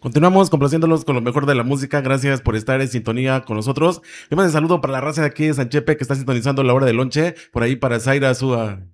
Continuamos complaciéndolos con lo mejor de la música. Gracias por estar en sintonía con nosotros. Le mando un saludo para la raza de aquí de Sanchepe que está sintonizando la hora de lonche. Por ahí para Zaira Azúa.